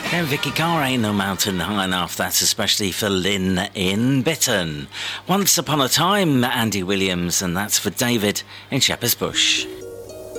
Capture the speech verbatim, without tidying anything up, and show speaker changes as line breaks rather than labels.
And Vicky Carr, Ain't No Mountain High Enough. That's especially for Lynn in Bitton. Once Upon a Time, Andy Williams, and that's for David in Shepherd's Bush.